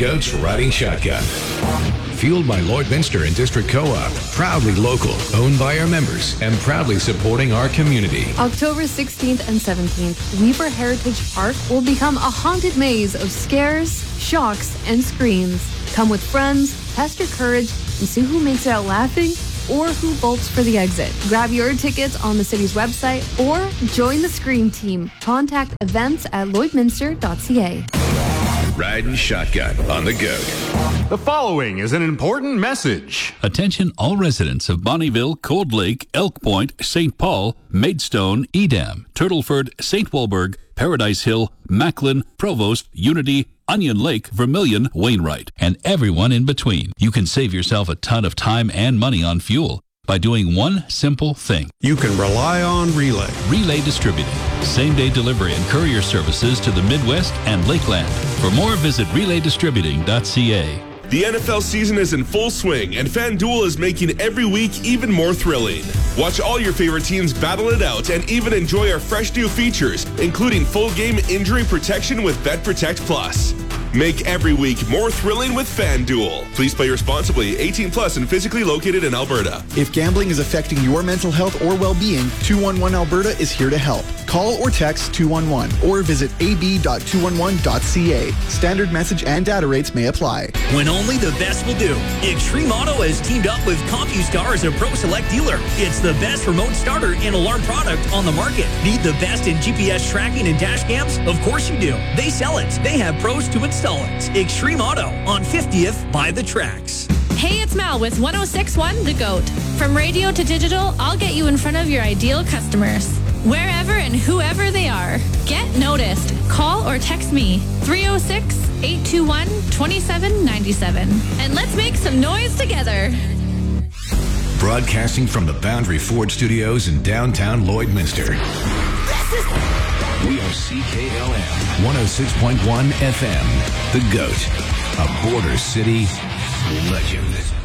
GOAT's Riding Shotgun. Fueled by Lloydminster and District Co-op. Proudly local, owned by our members, and proudly supporting our community. October 16th and 17th, Weaver Heritage Park will become a haunted maze of scares, shocks, and screams. Come with friends, test your courage, and see who makes it out laughing or who bolts for the exit. Grab your tickets on the city's website or join the Scream Team. Contact events at lloydminster.ca. Riding Shotgun on the GOAT. The following is an important message. Attention all residents of Bonnyville, Cold Lake, Elk Point, St. Paul, Maidstone, Edam, Turtleford, St. Walburg, Paradise Hill, Macklin, Provost, Unity, Onion Lake, Vermilion, Wainwright, and everyone in between. You can save yourself a ton of time and money on fuel by doing one simple thing. You can rely on Relay. Relay Distributing. Same-day delivery and courier services to the Midwest and Lakeland. For more, visit relaydistributing.ca. The NFL season is in full swing, and FanDuel is making every week even more thrilling. Watch all your favorite teams battle it out and even enjoy our fresh new features, including full game injury protection with Bet Protect Plus. Make every week more thrilling with FanDuel. Please play responsibly. 18 plus and physically located in Alberta. If gambling is affecting your mental health or well-being, 211 Alberta is here to help. Call or text 211 or visit ab.211.ca. Standard message and data rates may apply. When only the best will do. Extreme Auto has teamed up with CompuStar as a Pro Select dealer. It's the best remote starter and alarm product on the market. Need the best in GPS tracking and dash cams? Of course you do. They sell it. They have pros to install it. Extreme Auto on 50th by the tracks. Hey, it's Mal with 106.1 The GOAT. From radio to digital, I'll get you in front of your ideal customers. Wherever and whoever they are. Get noticed. Call or text me 306-821-2797. And let's make some noise together. Broadcasting from the Boundary Ford Studios in downtown Lloydminster. We are CKLM 106.1 FM. The GOAT. A Border City legend.